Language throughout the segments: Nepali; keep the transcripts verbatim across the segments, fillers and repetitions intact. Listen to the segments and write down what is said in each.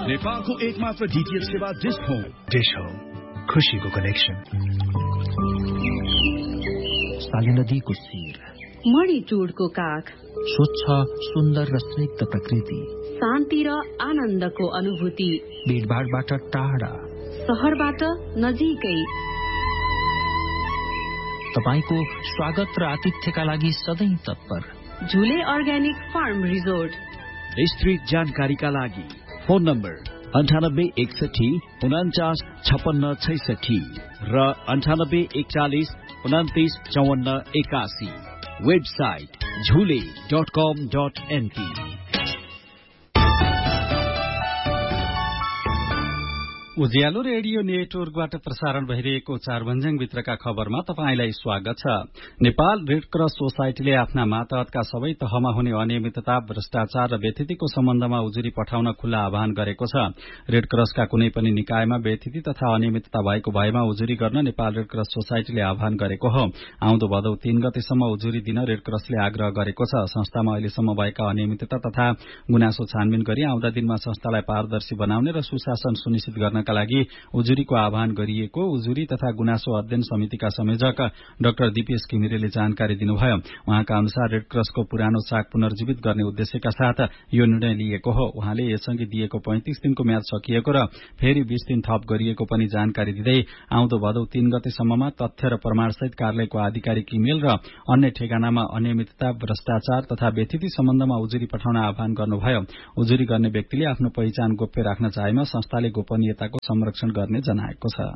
नेपालको एकमात्र डीटीएच सेवा डिश होम। डिश होम, खुशीको कनेक्सन। साली नदीको शिर, मणिचूडको काख, स्वच्छ सुन्दर र स्निग्ध प्रकृति, शान्ति र आनन्दको अनुभूति, भीडभाडबाट टाढा, शहरबाट नजिकै। तपाईको स्वागत र आतिथ्यका लागि सधैँ तत्पर। झुले अर्ग्यानिक फार्म रिजोर्ट। विस्तृत जानकारीका लागि फोन नम्बर अन्ठानब्बे एकसठी उनाचास छपन्न छैसठी र अन्ठानब्बे एकचालिस उनातिस चौवन्न एकासी। वेबसाइट झुले डट कम डट एनपी। उज्यालो रेडियो नेटवर्कबाट प्रसारण भइरहेको चारभन्ज्याङ भित्रका खबरमा तपाईंलाई स्वागत छ। नेपाल रेड क्रस सोसाइटीले आफ्ना मातहतका सबै तहमा हुने अनियमितता, भ्रष्टाचार र व्यथितिको सम्बन्धमा उजुरी पठाउन खुल्ला आह्वान गरेको छ। रेड क्रसका कुनै पनि निकायमा व्यथिति तथा अनियमितता भएको भएमा उजुरी गर्न नेपाल रेड क्रस सोसाइटीले आह्वान गरेको हो। आउँदो भदौ तीन गतेसम्म उजुरी दिन रेड क्रसले आग्रह गरेको छ। संस्थामा अहिलेसम्म भएका अनियमितता तथा गुनासो छानबिन गरी आउँदा दिनमा संस्थालाई पारदर्शी बनाउने र सुशासन सुनिश्चित गर्न का लागि उजुरीको आह्वान गरिएको उजुरी तथा गुनासो अध्ययन समितिका संयोजक डाक्टर दीपेश घिमिरेले जानकारी दिनुभयो। उहाँका अनुसार रेड क्रसको पुरानो चाक पुनर्जीवित गर्ने उद्देश्यका साथ यो निर्णय लिएको हो। उहाँले यसअघि दिएको पैंतिस दिनको म्याद सकिएको र फेरि बीस दिन थप गरिएको पनि जानकारी दिँदै आउँदो भदौ तीन गतेसम्ममा तथ्य र प्रमाणसहित कार्यालयको आधिकारिक इमेल र अन्य ठेगानामा अनियमितता, भ्रष्टाचार तथा व्यथिति सम्बन्धमा उजुरी पठाउन आह्वान गर्नुभयो। उजुरी गर्ने व्यक्तिले आफ्नो पहिचान गोप्य राख्न चाहेमा संस्थाले गोपनीयताको संरक्षण गर्ने जनाएको छ।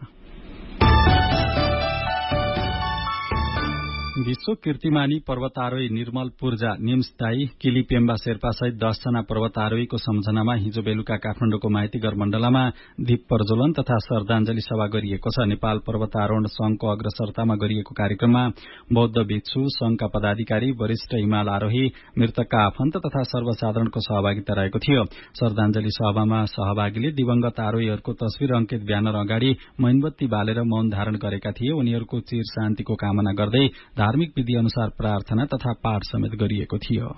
विश्व कीर्तिमानी पर्वतारोही निर्मल पूर्जा, निम्स दाई, किली पेम्बा शेर्पा सहित दसजना पर्वतारोहीको सम्झनामा हिजो बेलुका काठमाडौँको माइतीघर मण्डलमा दीप प्रज्वलन तथा श्रद्धाञ्जली सभा गरिएको छ। नेपाल पर्वतारोहण संघको अग्रसरतामा गरिएको कार्यक्रममा बौद्ध भिक्षु, संघका पदाधिकारी, वरिष्ठ हिमाल आरोही, मृतकका आफन्त तथा सर्वसाधारणको सहभागिता रहेको थियो। श्रद्धाञ्जली सभामा सहभागीले दिवंगत आरोहीहरूको तस्विर अंकित ब्यानर अगाडि मैनबत्ती बालेर मौन धारण गरेका थिए। उनीहरूको चिर शान्तिको कामना गर्दै धार्मिक विधि अनुसार प्रार्थना तथा पाठ समेत गरिएको थियो।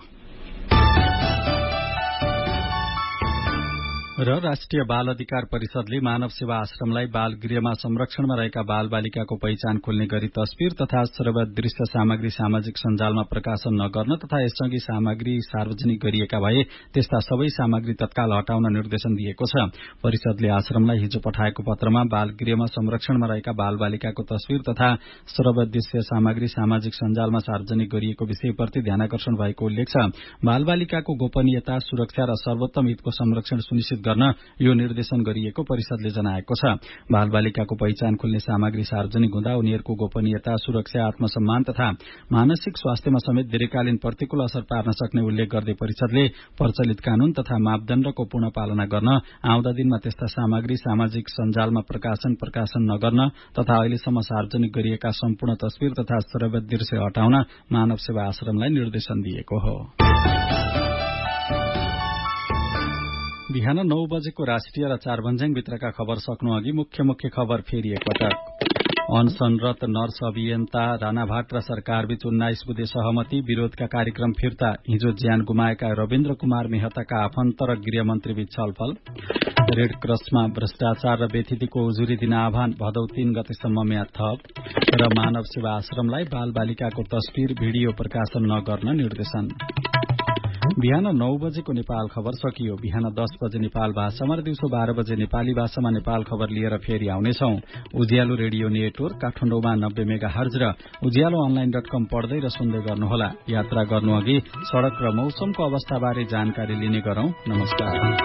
र राष्ट्रिय बाल अधिकार परिषदले मानव सेवा आश्रमलाई बाल गृहमा संरक्षणमा रहेका बाल बालिकाको पहिचान खोल्ने गरी तस्विर तथा श्रव्य दृश्य सामग्री सामाजिक सञ्जालमा प्रकाशन नगर्न तथा यसअघि सामग्री सार्वजनिक गरिएका भए त्यस्ता सबै सामग्री तत्काल हटाउन निर्देशन दिएको छ। परिषदले आश्रमलाई हिजो पठाएको पत्रमा बाल गृहमा संरक्षणमा रहेका बाल बालिकाको तस्विर तथा श्रव्य दृश्य सामग्री सामाजिक सञ्जालमा सार्वजनिक गरिएको विषयप्रति ध्यानाकर्षण भएको उल्लेख छ। बाल बालिकाको गोपनीयता, सुरक्षा र सर्वोत्तम हितको संरक्षण सुनिश्चित गर्न यो निर्देशन गरिएको परिषदले जनाएको छ। बाल बालिकाको पहिचान खोल्ने सामग्री सार्वजनिक हुँदा उनीहरूको गोपनीयता, सुरक्षा, आत्मसम्मान तथा मानसिक स्वास्थ्यमा समेत दीर्घकालीन प्रतिकूल असर पार्न सक्ने उल्लेख गर्दै परिषदले प्रचलित कानून तथा मापदण्डको पूर्ण पालना गर्न, आउँदा दिनमा त्यस्ता सामग्री सामाजिक सञ्जालमा प्रकाशन प्रकाशन नगर्न तथा अहिलेसम्म सार्वजनिक गरिएका सम्पूर्ण तस्विर तथा श्रव्य दृश्य हटाउन मानव सेवा आश्रमलाई निर्देशन दिएको हो। बिहान नौ बजेको राष्ट्रिय र चारभन्ज्याङ भित्रका खबर सक्नु अघि मुख्य मुख्य खबर फेरि एकपटक। अनसनरत नर्स अभियन्ता राणाभाट र सरकारबीच उन्नाइस बुधे सहमति, विरोधका कार्यक्रम फिर्ता। हिजो ज्यान गुमाएका रविन्द्र कुमार मेहताका आफन्त र गृहमन्त्रीबीच छलफल। रेड क्रसमा भ्रष्टाचार र व्यथितिको उजुरी दिन आह्वान, भदौ तीन गतेसम्म म्याद थप। र मानव सेवा आश्रमलाई बाल बालिकाको तस्विर भिडियो प्रकाशन नगर्न निर्देशन। बिहान नौ बजेको नेपाल खबर सकियो। बिहान दस बजे नेपाल भाषामा र दिउँसो बाह्र बजे नेपाली भाषामा नेपाल खबर लिएर फेरि आउनेछौं। उज्यालो रेडियो नेटवर्क काठमाडौँमा नब्बे मेगा हर्ज र उज्यालो अनलाइन डट कम पढ्दै र सुन्दै गर्नुहोला। यात्रा गर्नु अघि सड़क र मौसमको अवस्थाबारे जानकारी लिने गरौं। नमस्कार।